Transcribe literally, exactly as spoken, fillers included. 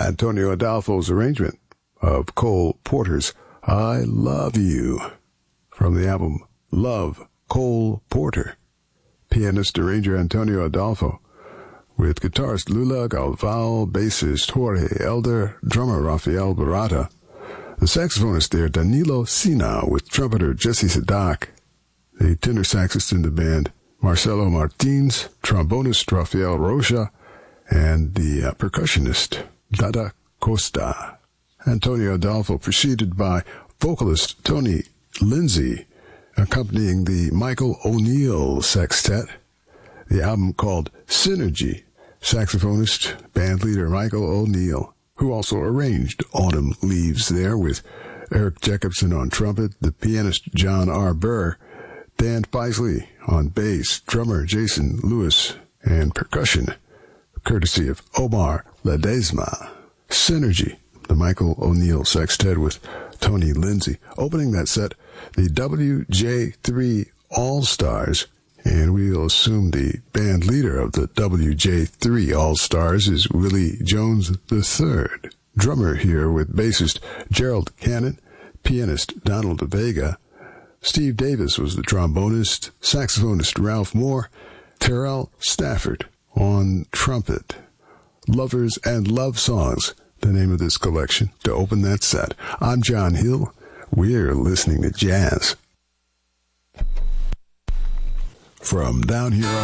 Antonio Adolfo's arrangement of Cole Porter's I Love You from the album Love, Cole Porter. Pianist arranger Antonio Adolfo with guitarist Lula Galvao, bassist Jorge Elder, drummer Rafael Barata, the saxophonist there Danilo Sina with trumpeter Jesse Sadak, the tenor saxist in the band Marcelo Martins, trombonist Rafael Rocha, and the uh, percussionist Dada Costa. Antonio Adolfo preceded by vocalist Tony Lindsay, accompanying the Michael O'Neill Sextet. The album called Synergy, saxophonist, bandleader Michael O'Neill, who also arranged Autumn Leaves there with Eric Jacobson on trumpet, the pianist John R. Burr, Dan Paisley on bass, drummer Jason Lewis, and percussion, courtesy of Omar Ledesma. Synergy, the Michael O'Neill Sextet with Tony Lindsay. Opening that set, the W J three All-Stars, and we'll assume the band leader of the W J three All-Stars is Willie Jones the third. Drummer here with bassist Gerald Cannon, pianist Donald Vega. Steve Davis was the trombonist, saxophonist Ralph Moore, Terrell Stafford on trumpet. Lovers and Love Songs, the name of this collection, to open that set. I'm John Hill. We're listening to jazz. From down here